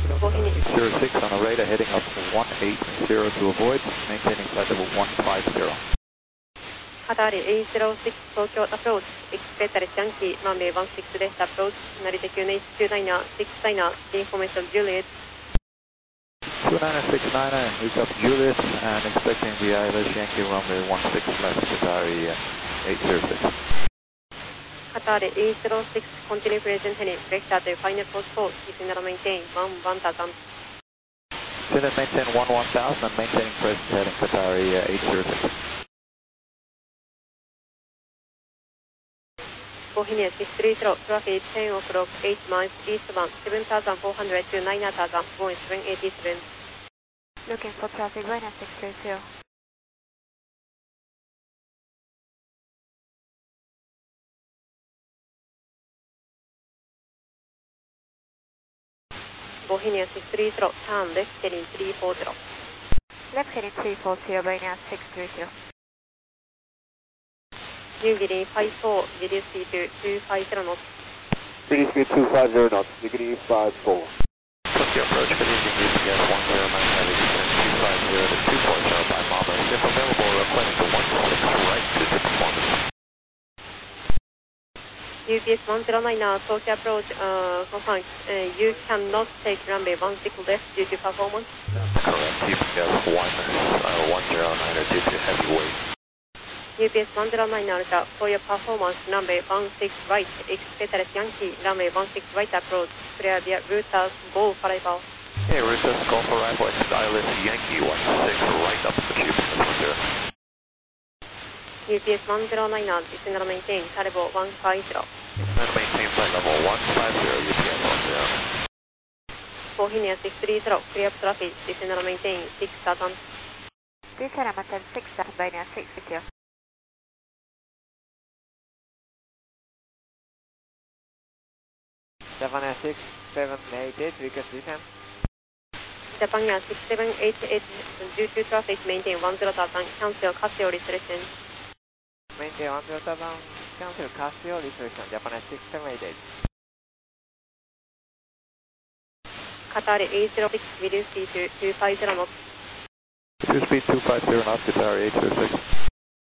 806 on a radar heading up 180 to avoid, maintaining flight level 150. Qatar 806 Tokyo approach, expect Yankee, runway 16 left approach, Narita QNH 29er, 69er, information Juliet. 29er, reach up Juliet, and expecting the ILS Yankee runway 16 left, Qatari 806. Qatar 806, continue present heading, vector to final post code, descend and maintain 11,000. Descend and maintain 11,000 and maintaining present heading, Qatari 806. Bohemia 630, traffic 10 o'clock, 8 miles eastbound, 7,400 to 9,000, Boeing 787. Looking for traffic, right now 630. Bohemia 630, turn left heading 340. Left heading 340, right now 630. New Guinea 54, reduce speed to 250 knots. Reduce speed 250 knots, New Guinea 54. Tokyo approach, good evening, UPS 109 heavy, descend 250 to 240 by Mama. If available, request to 16 right to the performance. UPS 109, Tokyo approach, confirm, you cannot take runway 16 left due to performance. Correct, UPS 109 due to heavy weight. UPS 109 Alta, for your performance, runway 16 right, expect Yankee, runway 16 right approach, clear via routers, go for arrival. Hey, routers, go for arrival, it's ILS Yankee 16 right up the tube, 10. UPS 109, descend and maintain, level 150. And maintain flight level 150, UPS 10. Bohemia 630, clear traffic, descend and maintain 6,000. Descend and maintain 6,000, right now 630. Japan Air 6788, request descent. Japan Air 6788, due to traffic, maintain 10,000, cancel Casio restriction. Maintain 10,000, cancel Casio restriction, Japan Air 6788. Qatar 806, reduce speed to 250 knots. Reduce speed 250 knots, Qatari 806.